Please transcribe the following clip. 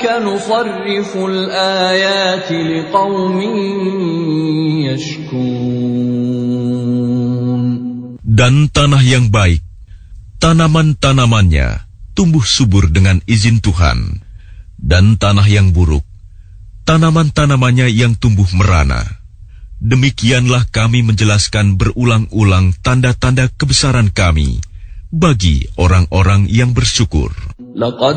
كَذَلِكَ نُصَرِّفُ الْآيَاتِ لِقَوْمٍ يَشْكُرُونَ. Dan tanah yang baik, tanaman-tanamannya tumbuh subur dengan izin Tuhan. Dan tanah yang buruk, tanaman-tanamannya yang tumbuh merana. Demikianlah kami menjelaskan berulang-ulang tanda-tanda kebesaran kami bagi orang-orang yang bersyukur.